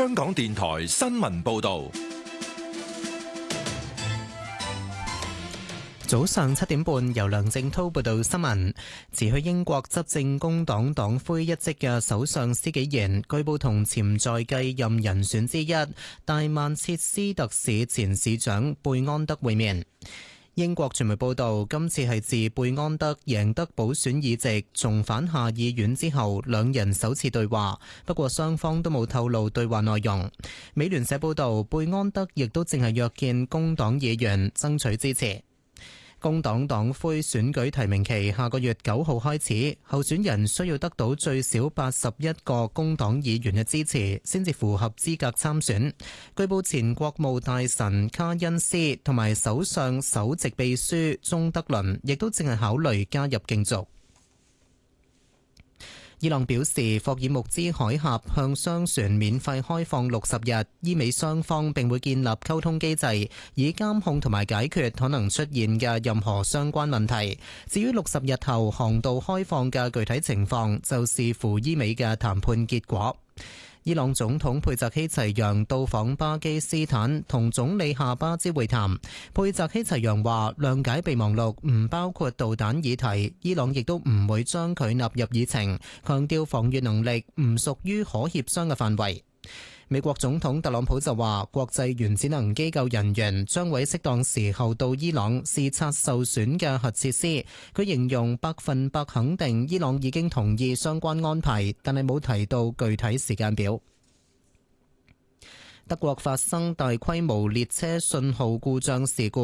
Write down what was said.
香港電台新聞報道。 早上7點半，由梁正濤報道新聞。辭去英國執政工黨黨魁一職嘅首相施紀賢，據報同潛在繼任人選之一大曼徹斯特市前市長貝安德會面。英國傳媒報道，今次係自貝安德贏得補選議席重返下議院之後，兩人首次對話，不過雙方都冇透露對話內容。美聯社報道，貝安德亦都正係約見工黨議員爭取支持。工黨黨魁選舉提名期下個月9號開始，候選人需要得到最少81個工黨議員嘅支持，先至符合資格參選。據報前國務大臣卡恩斯同埋首相首席秘書鍾德倫亦都正係考慮加入競逐。伊朗表示，霍爾木茲海峽向商船免費開放60日，伊美雙方並會建立溝通機制，以監控同埋解決可能出現嘅任何相關問題。至於60日後航道開放嘅具體情況，就視乎伊美嘅談判結果。伊朗總統佩澤希齊揚到訪巴基斯坦同總理夏巴茲會談。佩澤希齊揚話，諒解備忘錄唔包括導彈議題，伊朗亦都唔會將佢納入議程，強調防禦能力唔屬於可協商嘅範圍。美國總統特朗普就話，國際原子能機構人員將會適當時候到伊朗視察受損嘅核設施。佢形容100%肯定伊朗已經同意相關安排，但係冇提到具體時間表。德國發生大規模列車信號故障事故。